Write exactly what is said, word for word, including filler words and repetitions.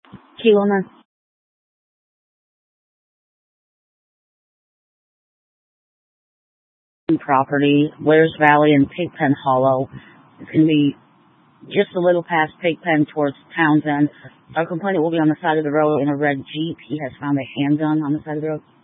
Keelan property, Wares Valley and Pigpen Hollow. It's going to be just a little past Pigpen towards Townsend. Our complainant will be on the side of the road in a red Jeep. He has found a handgun on the side of the road.